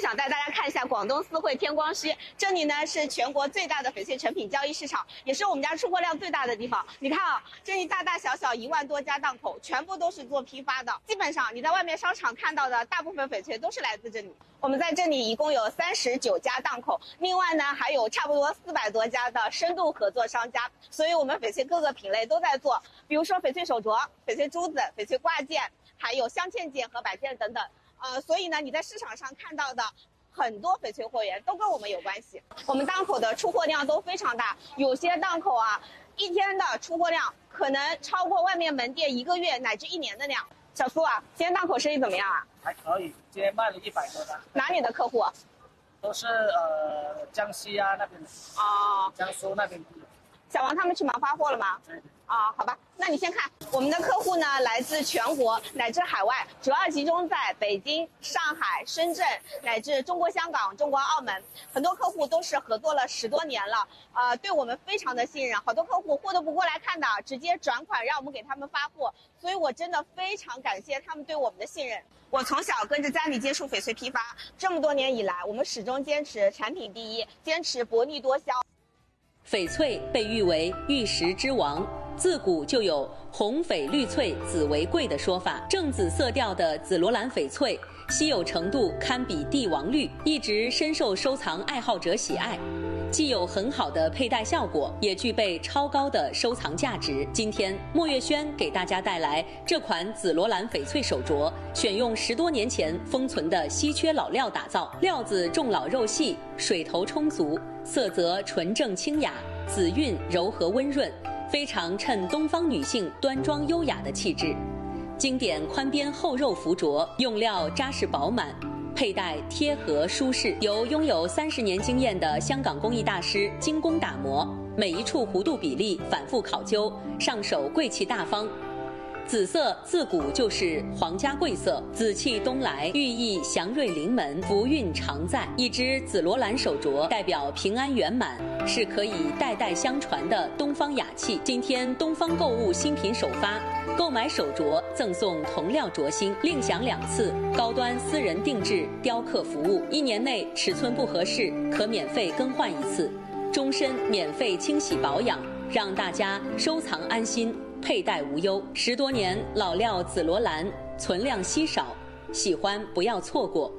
想带大家看一下广东思汇天光墟，这里呢是全国最大的翡翠成品交易市场，也是我们家出货量最大的地方。你看啊，这里大大小小1万多家档口，全部都是做批发的。基本上你在外面商场看到的大部分翡翠都是来自这里。我们在这里一共有39家档口，另外呢还有差不多400多家的深度合作商家，所以我们翡翠各个品类都在做，比如说翡翠手镯、翡翠珠子、翡翠挂件，还有镶嵌件和摆件等等。所以呢，你在市场上看到的很多翡翠货源都跟我们有关系。我们档口的出货量都非常大，有些档口啊，一天的出货量可能超过外面门店1个月乃至1年的量。小苏啊，今天档口生意怎么样啊？ 还可以，今天卖了100多单。 哪里的客户？ 都是江西啊那边的。 哦， 江苏那边的。 小王他们去忙发货了吗？ 对。 好吧，那你先看，我们的客户呢来自全国乃至海外，主要集中在北京、上海、深圳乃至中国香港、中国澳门，很多客户都是合作了10多年了，对我们非常的信任，好多客户货都不过来看的，直接转款让我们给他们发货，所以我真的非常感谢他们对我们的信任。我从小跟着家里接触翡翠批发，这么多年以来，我们始终坚持产品第一，坚持薄利多销。 翡翠被誉为玉石之王，自古就有红翡绿翠紫为贵的说法。正紫色调的紫罗兰翡翠稀有程度堪比帝王绿，一直深受收藏爱好者喜爱。既有很好的佩戴效果，也具备超高的收藏价值。今天莫月轩给大家带来这款紫罗兰翡翠手镯，选用10多年前封存的稀缺老料打造，料子重老肉细，水头充足，色泽纯正清雅，紫韵柔和温润，非常衬东方女性端庄优雅的气质。经典宽边厚肉浮镯，用料扎实饱满，佩戴贴合舒适，由拥有30年经验的香港工艺大师精工打磨，每一处弧度比例反复考究，上手贵气大方。紫色自古就是皇家贵色，紫气东来，寓意祥瑞临门，福运常在。一只紫罗兰手镯代表平安圆满，是可以代代相传的东方雅气。今天东方购物新品首发，购买手镯赠送铜料镯芯，另享2次高端私人定制雕刻服务，1年内尺寸不合适可免费更换1次，终身免费清洗保养，让大家收藏安心，佩戴无忧。10多年老料紫罗兰，存量稀少，喜欢不要错过。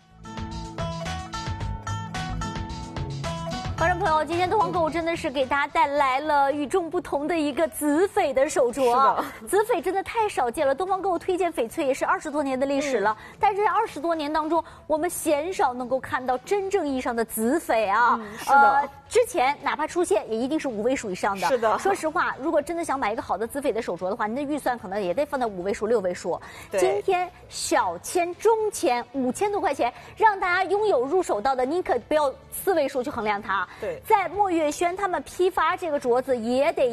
观众朋友，今天东方购物真的是给大家带来了与众不同的一个紫翡的手镯。紫翡真的太少见了，东方购物推荐翡翠也是20多年的历史了，但这20多年当中，我们鲜少能够看到真正意义上的紫翡啊。 是的。 之前哪怕出现，也一定是5位数以上的。 是的。 说实话，如果真的想买一个好的紫翡的手镯的话，您的预算可能也得放在5位数、6位数。今天小签、中签5000多块钱，让大家拥有入手到的，您可不要4位数去衡量它。 对， 在莫月轩他们批发这个镯子也得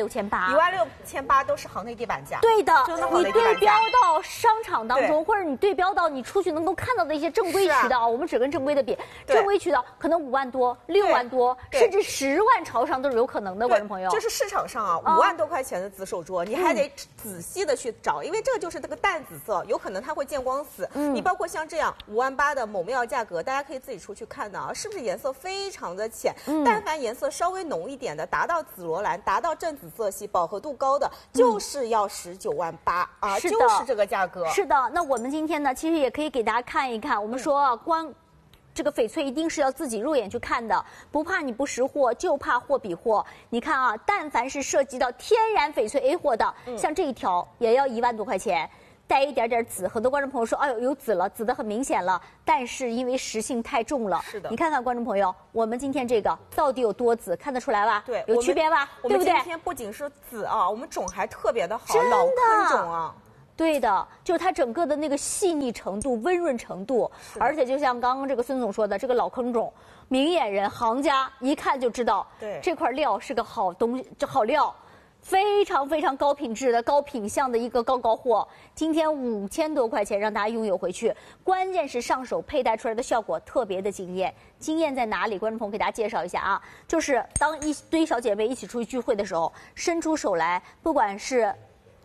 16800都是行内地板价。 对的， 真的行内你地板价。 对标到商场当中，或者你对标到你出去能够看到的一些正规渠道，我们只跟正规的比，正规渠道可能5万多、6万多，甚至10万朝上都是有可能的，观众朋友。 就是市场上啊，5万多块钱的紫手镯，你还得仔细的去找，因为这个就是这个淡紫色，有可能它会见光死。你包括像这样58000的某庙价格，大家可以自己出去看的啊，是不是颜色非常的浅？但凡颜色稍微浓一点的，达到紫罗兰，达到正紫色系，饱和度高的，就是要19万8啊，就是这个价格。 是的，那我们今天呢，其实也可以给大家看一看，我们说光这个翡翠一定是要自己肉眼去看的，不怕你不识货，就怕货比货。你看啊，但凡是涉及到天然翡翠 A 货的，像这一条也要1万多块钱。带一点点紫，很多观众朋友说，哎呦有紫了，紫的很明显了，但是因为实性太重了。 是的， 你看看观众朋友，我们今天这个到底有多紫，看得出来吧？ 对， 有区别吧？对不对？ 我们今天不仅是紫啊，我们种还特别的好，老坑种啊。 对的，就是它整个的那个细腻程度、温润程度，而且就像刚刚这个孙总说的，这个老坑种，明眼人、行家一看就知道， 对这块料是个好东西，这好料。非常非常高品质的高品相的一个高货，今天5000多块钱让大家拥有回去，关键是上手佩戴出来的效果特别的惊艳。惊艳在哪里？观众朋友给大家介绍一下啊，就是当一堆小姐妹一起出去聚会的时候，伸出手来，不管是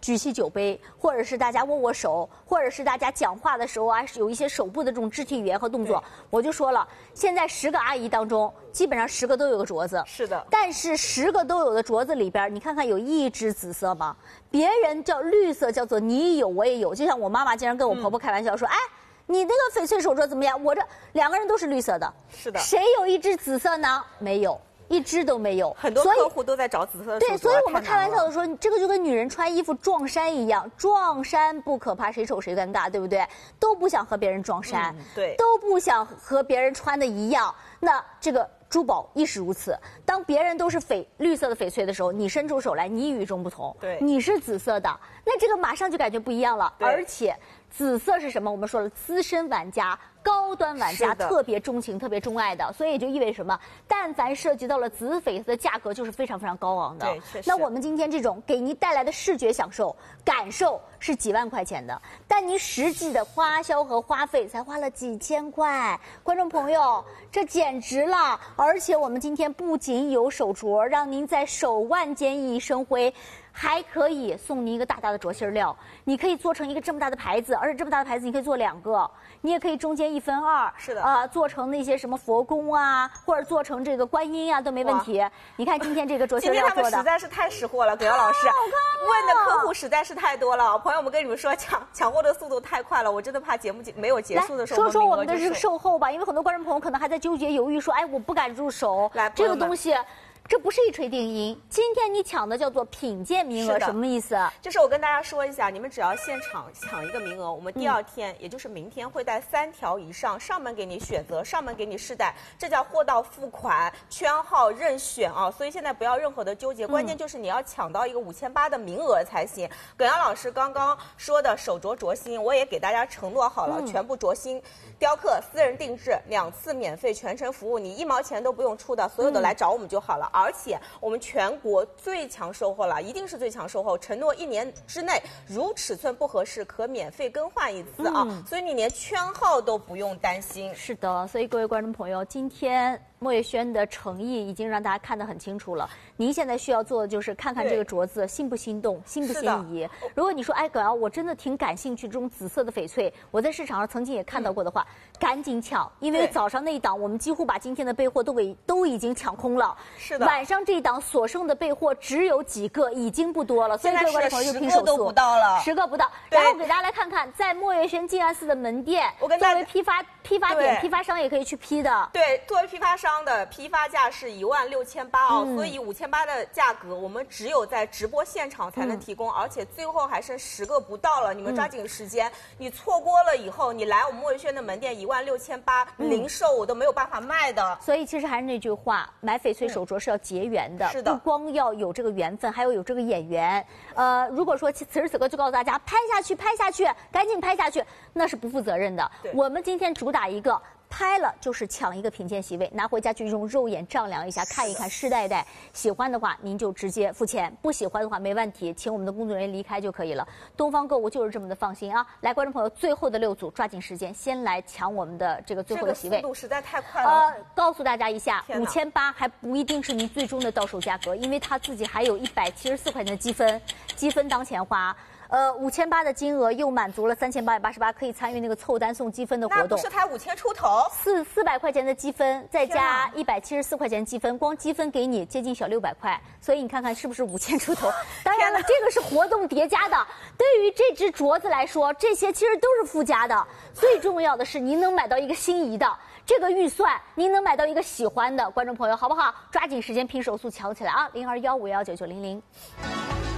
举起酒杯，或者是大家握握手，或者是大家讲话的时候啊，有一些手部的这种肢体语言和动作。我就说了，现在10个阿姨当中，基本上10个都有个镯子。 是的。但是10个都有的镯子里边，你看看有1只紫色吗？别人叫绿色，叫做你有我也有。就像我妈妈经常跟我婆婆开玩笑说，哎，你那个翡翠手镯怎么样？我这2个人都是绿色的。 是的。 谁有1只紫色呢？没有。1只都没有， 很多客户都在找紫色的手镯。 对，所以我们开玩笑的说，这个就跟女人穿衣服撞衫一样，撞衫不可怕，谁丑谁尴尬，对不对？都不想和别人撞衫， 对， 都不想和别人穿的一样。那这个珠宝亦是如此，当别人都是绿色的翡翠的时候，你伸出手来，你与众不同， 对， 你是紫色的，那这个马上就感觉不一样了。而且，紫色是什么？我们说了，资深玩家。高端玩家特别钟情、特别钟爱的，所以也就意味着什么？但凡涉及到了紫翡的价格，就是非常非常高昂的。 对，确实。 那我们今天这种给您带来的视觉享受、感受是几万块钱的，但您实际的花销和花费才花了几千块。观众朋友，这简直了！而且我们今天不仅有手镯，让您在手腕间熠熠生辉。还可以送您一个大大的镯芯料，你可以做成一个这么大的牌子，而且这么大的牌子你可以做2个，你也可以中间1分2， 是的， 做成那些什么佛宫啊，或者做成这个观音啊都没问题。你看今天这个镯芯料做的， 今天他们实在是太识货了，葛瑶老师问的客户实在是太多了，朋友们跟你们说抢货的速度太快了，我真的怕节目没有结束的时候， 说我们的这个售后吧，因为很多观众朋友可能还在纠结犹豫，说哎我不敢入手， 来这个东西。这不是一锤定音，今天你抢的叫做品鉴名额，什么意思？ 就是我跟大家说一下，你们只要现场抢一个名额，我们第2天，也就是明天会带3条以上，上门给你选择，上门给你试戴，这叫货到付款，圈号任选啊！所以现在不要任何的纠结，关键就是你要抢到一个5800的名额才行。葛阳老师刚刚说的手镯镯芯，我也给大家承诺好了，全部镯芯雕刻，私人定制，2次免费全程服务，你1毛钱都不用出的，所有的来找我们就好了。而且我们全国最强售后了，一定是最强售后，承诺1年之内，如尺寸不合适可免费更换1次啊！所以你连圈号都不用担心。 是的，所以各位观众朋友，今天莫月轩的诚意已经让大家看得很清楚了。您现在需要做的就是看看这个镯子心不心动，心不心仪。如果你说哎葛瑶，我真的挺感兴趣这种紫色的翡翠，我在市场上曾经也看到过的话，赶紧抢，因为早上那一档我们几乎把今天的备货都已经抢空了。 是的， 晚上这一档所剩的备货只有几个，已经不多了。所以各位观众朋友就拼手速， 10个都不到了 ，10个不到。然后给大家来看看，在莫月轩静安寺的门店， 我跟大家作为批发点，批发商也可以去批的。 对，作为批发商的批发价是16800啊，所以5800的价格我们只有在直播现场才能提供，而且最后还剩10个不到了，你们抓紧时间，你错过了以后，你来我们莫月轩的门店16800零售我都没有办法卖的。 所以其实还是那句话，买翡翠手镯是要结缘的， 是的， 不光要有这个缘分，还要有这个眼缘。如果说此时此刻就告诉大家拍下去，赶紧拍下去，那是不负责任的。我们今天主打一个。拍了就是抢一个品鉴席位，拿回家去用肉眼丈量一下，看一看，试戴戴。喜欢的话，您就直接付钱；不喜欢的话，没问题，请我们的工作人员离开就可以了。东方购物就是这么的放心啊！来，观众朋友，最后的6组，抓紧时间，先来抢我们的这个最后的席位。 速度实在太快了。 告诉大家一下，5800还不一定是您最终的到手价格，因为它自己还有174块钱的积分，积分当钱花。5800的金额又满足了3888，可以参与那个凑单送积分的活动。 那不是才5000出头 ？400块钱的积分，再加174块钱积分，光积分给你接近小600块，所以你看看是不是5000出头？当然了，这个是活动叠加的。对于这只镯子来说，这些其实都是附加的。最重要的是您能买到一个心仪的，这个预算您能买到一个喜欢的，观众朋友好不好？抓紧时间拼手速抢起来啊！0215119900。